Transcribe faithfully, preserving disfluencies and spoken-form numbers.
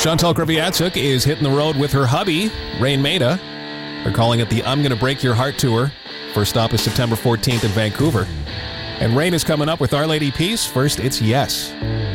Chantal Kreviatsuk is hitting the road with her hubby, Rain Maida. They're calling it the I'm Gonna Break Your Heart Tour. First stop is September fourteenth in Vancouver. And Rain is coming up with Our Lady Peace. First, it's Yes.